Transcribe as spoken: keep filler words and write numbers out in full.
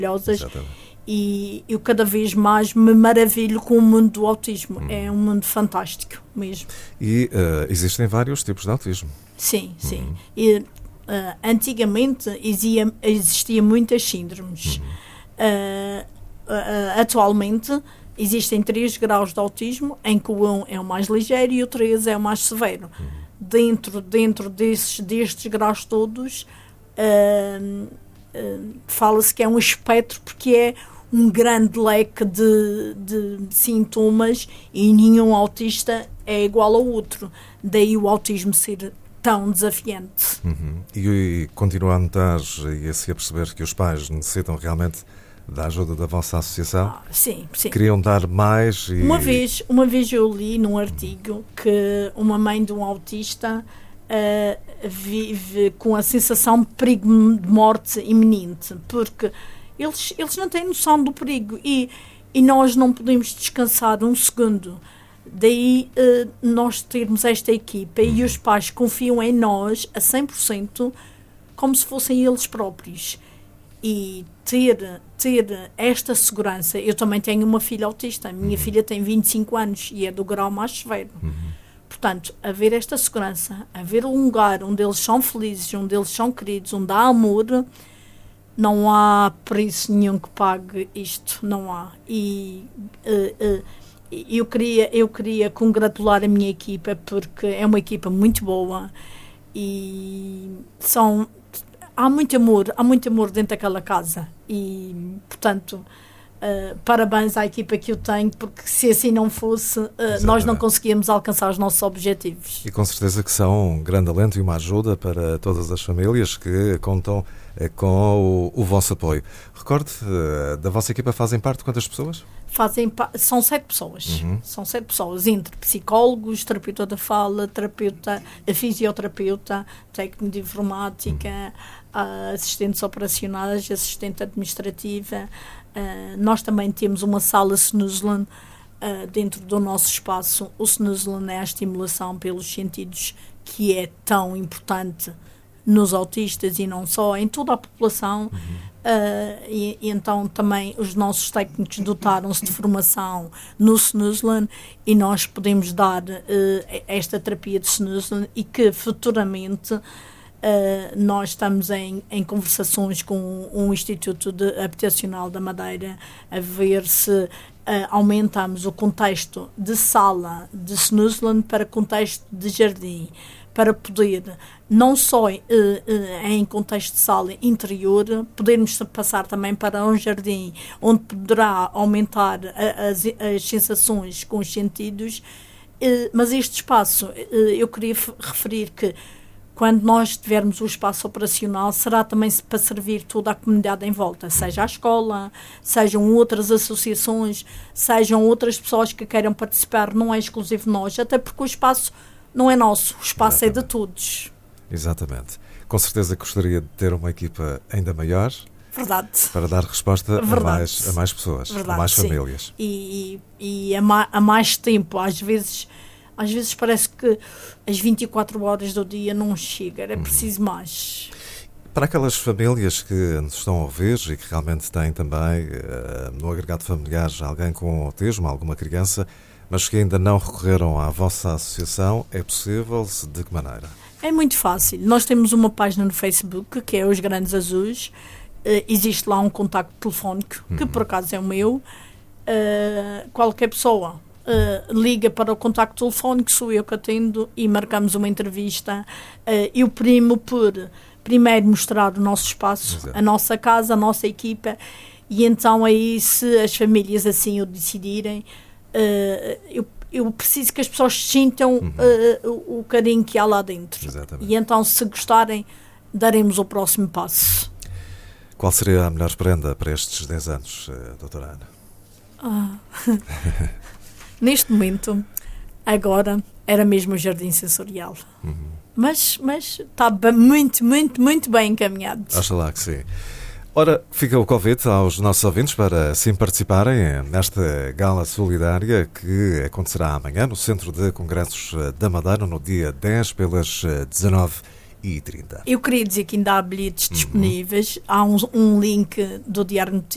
e eu cada vez mais me maravilho com o mundo do autismo. Hum. É um mundo fantástico mesmo. E uh, existem vários tipos de autismo? Sim, sim. Hum. E, uh, antigamente existia, existia muitas síndromes. Hum. Uh, uh, atualmente existem três graus de autismo, em que o um é o mais ligeiro e o três é o mais severo. Hum. Dentro, dentro desses, destes graus todos, uh, uh, fala-se que é um espectro, porque é um grande leque de, de sintomas e nenhum autista é igual ao outro. Daí o autismo ser tão desafiante. Uhum. E, e continua a notar e a se aperceber que os pais necessitam realmente da ajuda da vossa associação? Ah, sim, sim. Queriam dar mais e... Uma vez, uma vez eu li num artigo que uma mãe de um autista uh, vive com a sensação de perigo de morte iminente, porque eles, eles não têm noção do perigo e, e nós não podemos descansar um segundo. Daí uh, nós termos esta equipa e os pais confiam em nós a cem por cento como se fossem eles próprios. E ter, ter esta segurança... Eu também tenho uma filha autista. A minha uhum. filha tem vinte e cinco anos e é do grau mais severo. Uhum. Portanto, haver esta segurança, haver um lugar onde eles são felizes, onde eles são queridos, onde há amor, não há preço nenhum que pague isto. Não há. E uh, uh, eu, queria, eu queria congratular a minha equipa, porque é uma equipa muito boa e são... Há muito amor, há muito amor dentro daquela casa e, portanto, uh, parabéns à equipa que eu tenho, porque se assim não fosse, uh, nós não conseguíamos alcançar os nossos objetivos. E com certeza que são um grande alento e uma ajuda para todas as famílias que contam uh, com o, o vosso apoio. Recorde, uh, da vossa equipa fazem parte quantas pessoas? Fazem, são sete pessoas, uhum. são sete pessoas, entre psicólogos, terapeuta da fala, terapeuta, fisioterapeuta, técnico de informática, uhum. assistentes operacionais, assistente administrativa. Uh, nós também temos uma sala Snoozelen uh, dentro do nosso espaço. O Snoozelen é a estimulação pelos sentidos, que é tão importante nos autistas e não só, em toda a população. Uhum. Uh, e, e então também os nossos técnicos dotaram-se de formação no Snoozelen e nós podemos dar uh, esta terapia de Snoozelen, e que futuramente uh, nós estamos em, em conversações com um Instituto de Habitacional da Madeira a ver se uh, aumentamos o contexto de sala de Snoozelen para contexto de jardim, para poder, não só uh, uh, em contexto de sala interior, podermos passar também para um jardim, onde poderá aumentar a, as, as sensações com os sentidos. Uh, mas este espaço, uh, eu queria referir que, quando nós tivermos o espaço operacional, será também para servir toda a comunidade em volta, seja a escola, sejam outras associações, sejam outras pessoas que queiram participar, não é exclusivo nós, até porque o espaço não é nosso, o espaço Exatamente. É de todos. Exatamente. Com certeza gostaria de ter uma equipa ainda maior. Verdade. Para dar resposta a mais, a mais pessoas, Verdade, a mais famílias. Sim. E, e, e a, ma, a mais tempo. Às vezes, às vezes parece que as vinte e quatro horas do dia não chega, é preciso hum. mais. Para aquelas famílias que nos estão a ouvir e que realmente têm também uh, no agregado familiar alguém com autismo, alguma criança, mas que ainda não recorreram à vossa associação, é possível? De que maneira? É muito fácil. Nós temos uma página no Facebook, que é Os Grandes Azuis. Uh, existe lá um contacto telefónico, uhum. que por acaso é o meu. Uh, qualquer pessoa uh, liga para o contacto telefónico, sou eu que atendo e marcamos uma entrevista. Uh, eu primo por primeiro mostrar o nosso espaço, Exato. A nossa casa, a nossa equipa, e então aí, se as famílias assim o decidirem, Uh, eu, eu preciso que as pessoas sintam uhum. uh, o, o carinho que há lá dentro. Exatamente. E então, se gostarem, daremos o próximo passo. Qual seria a melhor prenda para estes dez anos, uh, doutora Ana? Ah. Neste momento, agora, era mesmo o jardim sensorial. Uhum. Mas, mas está muito, muito, muito bem encaminhado. Acho lá que sim. Ora, fica o convite aos nossos ouvintes para sim participarem nesta gala solidária que acontecerá amanhã no Centro de Congressos da Madeira, no dia dez, pelas dezanove e trinta. Eu queria dizer que ainda há bilhetes disponíveis. Uhum. Há um, um link do Diário Notícias